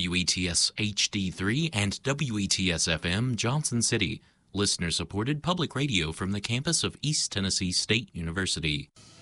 WETS HD3 and WETS FM Johnson City, listener-supported public radio from the campus of East Tennessee State University.